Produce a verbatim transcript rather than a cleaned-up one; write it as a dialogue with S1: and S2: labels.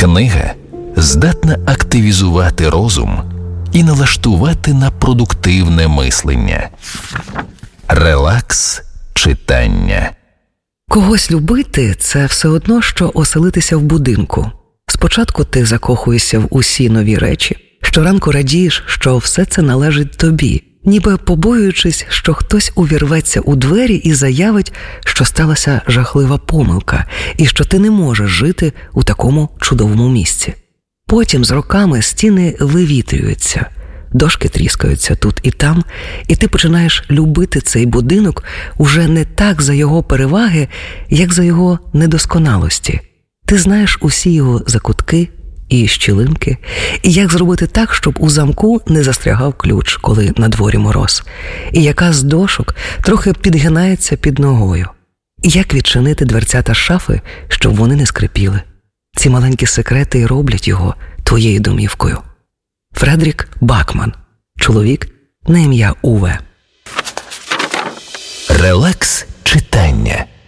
S1: Книга здатна активізувати розум і налаштувати на продуктивне мислення. Релакс читання.
S2: Когось любити – це все одно, що оселитися в будинку. Спочатку ти закохуєшся в усі нові речі, щоранку радієш, що все це належить тобі, ніби побоюючись, що хтось увірветься у двері і заявить, що сталася жахлива помилка, і що ти не можеш жити у такому чудовому місці. Потім з роками стіни вивітрюються, дошки тріскаються тут і там, і ти починаєш любити цей будинок уже не так за його переваги, як за його недосконалості. Ти знаєш усі його закутки і щілинки, і як зробити так, щоб у замку не застрягав ключ, коли на дворі мороз, і яка з дошок трохи підгинається під ногою, і як відчинити дверцята шафи, щоб вони не скрипіли. Ці маленькі секрети й роблять його твоєю домівкою. Фредрік Бакман. Чоловік на ім'я Уве.
S1: Релакс читання.